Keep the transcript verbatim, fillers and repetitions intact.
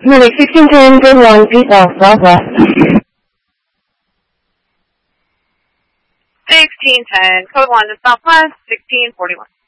Munich sixteen ten, good one, peace out, southwest. sixteen ten, code one to southwest, sixteen forty-one.